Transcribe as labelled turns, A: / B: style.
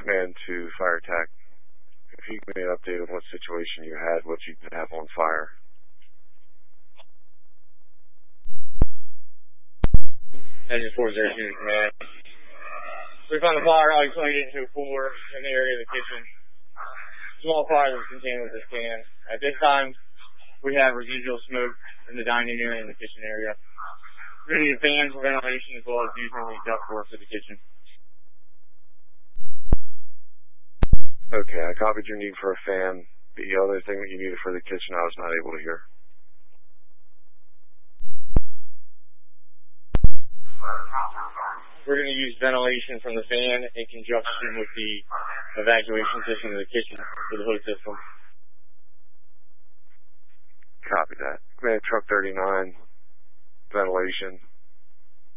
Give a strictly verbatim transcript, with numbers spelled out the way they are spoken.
A: Man to Fire Tech. If you can give me an update on what situation you had, what you have on fire.
B: Engine four zero two, command. We found a fire out twenty-eight two four in the area of the kitchen. Small fire was contained with this can. At this time, we have residual smoke in the dining area and the kitchen area. We need a fan for ventilation as well as using the ductwork for the kitchen.
A: Okay, I copied your need for a fan. The other thing that you needed for the kitchen, I was not able to hear.
B: We're going to use ventilation from the fan in conjunction with the evacuation system of the kitchen for the hood system.
A: Copy that. Command Truck thirty-nine, ventilation.